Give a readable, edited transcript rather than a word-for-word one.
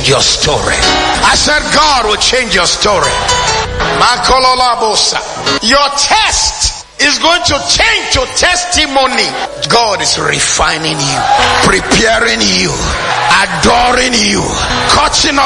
change your story. I said God will change your story. Your test is going to change to testimony. God is refining you, preparing you, adoring you, catching up.